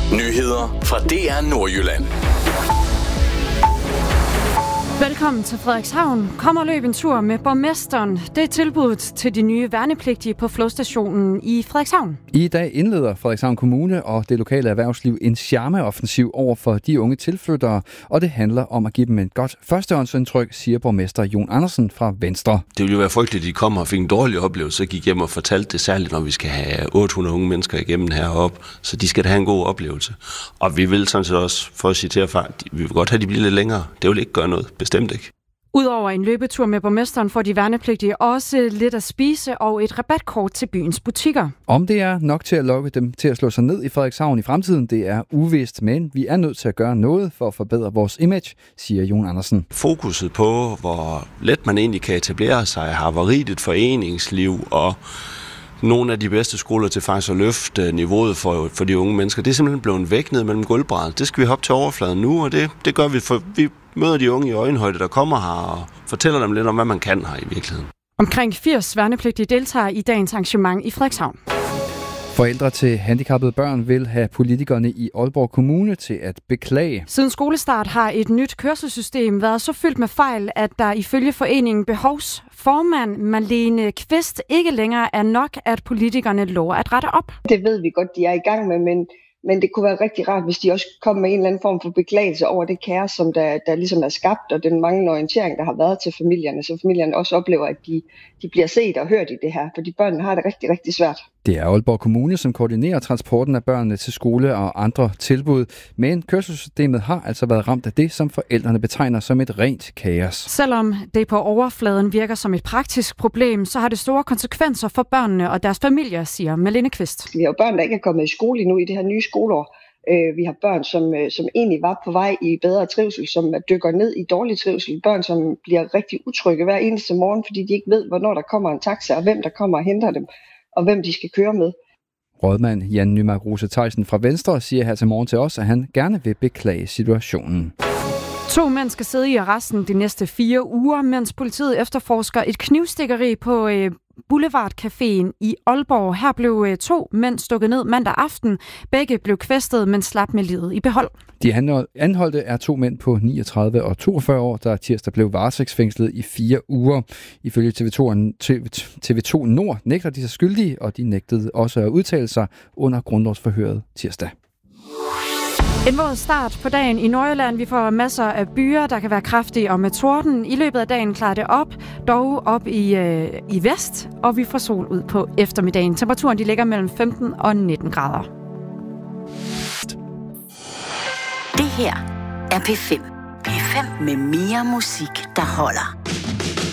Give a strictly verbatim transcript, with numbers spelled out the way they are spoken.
Nyheder fra D R Nordjylland. Velkommen til Frederikshavn. Kom og løb en tur med borgmesteren. Det er tilbuddet til de nye værnepligtige på flådestationen i Frederikshavn. I dag indleder Frederikshavn Kommune og det lokale erhvervsliv en charmeoffensiv over for de unge tilflyttere, og det handler om at give dem et godt førstehåndsindtryk, siger borgmester Jon Andersen fra Venstre. Det ville jo være frygteligt, at de kommer og fik en dårlig oplevelse, og gik hjem og fortalte det, særligt når vi skal have otte hundrede unge mennesker igennem heroppe, så de skal da have en god oplevelse. Og vi vil sådan set også, for at citere far, vi vil godt have, at de bliver lidt længere. Det vil ikke gøre noget, bestemt ikke. Udover en løbetur med borgmesteren får de værnepligtige også lidt at spise og et rabatkort til byens butikker. Om det er nok til at lokke dem til at slå sig ned i Frederikshavn i fremtiden, det er uvist, men vi er nødt til at gøre noget for at forbedre vores image, siger Jon Andersen. Fokuset på, hvor let man egentlig kan etablere sig, har varieret et foreningsliv og nogle af de bedste skoler til faktisk at løfte niveauet for, for de unge mennesker. Det er simpelthen blevet væk ned mellem gulvbræddet. Det skal vi hoppe til overfladen nu, og det, det gør vi, for vi møder de unge i øjenhøjde, der kommer her og fortæller dem lidt om, hvad man kan her i virkeligheden. Omkring firs værnepligtige deltager i dagens arrangement i Frederikshavn. Forældre til handicappede børn vil have politikerne i Aalborg Kommune til at beklage. Siden skolestart har et nyt kørselssystem været så fyldt med fejl, at der ifølge foreningen Behovsformand Marlene Kvist ikke længere er nok, at politikerne lover at rette op. Det ved vi godt, de er i gang med, men, men det kunne være rigtig rart, hvis de også kom med en eller anden form for beklagelse over det kaos, som der, der ligesom er skabt, og den manglende orientering, der har været til familierne, så familierne også oplever, at de, de bliver set og hørt i det her, fordi børnene har det rigtig, rigtig svært. Det er Aalborg Kommune, som koordinerer transporten af børnene til skole og andre tilbud, men kørselssystemet har altså været ramt af det, som forældrene betegner som et rent kaos. Selvom det på overfladen virker som et praktisk problem, så har det store konsekvenser for børnene og deres familier, siger Marlene Kvist. Vi har jo børn, der ikke er kommet i skole endnu i det her nye skoleår. Vi har børn, som, som egentlig var på vej i bedre trivsel, som dykker ned i dårlig trivsel. Børn, som bliver rigtig utrygge hver eneste morgen, fordi de ikke ved, hvornår der kommer en taxa, og hvem der kommer og henter dem, og hvem de skal køre med. Rådmand Jan Nymark Rose Theisen fra Venstre siger her til morgen til os, at han gerne vil beklage situationen. To mænd skal sidde i arresten de næste fire uger, mens politiet efterforsker et knivstikkeri på øh, Boulevardcaféen i Aalborg. Her blev øh, to mænd stukket ned mandag aften. Begge blev kvæstet, men slap med livet i behold. De anholdte er to mænd på niogtredive og toogfyrre år, der tirsdag blev varetægtsfængslet i fire uger. Ifølge T V to, T V to Nord nægter de sig skyldige, og de nægtede også at udtale sig under grundlovsforhøret tirsdag. En våd start på dagen i Nordjylland. Vi får masser af byer, der kan være kraftige og med torden. I løbet af dagen klarer det op, dog op i, øh, i vest, og vi får sol ud på eftermiddagen. Temperaturen de ligger mellem femten og nitten grader. Det her er P fem. P fem med mere musik, der holder.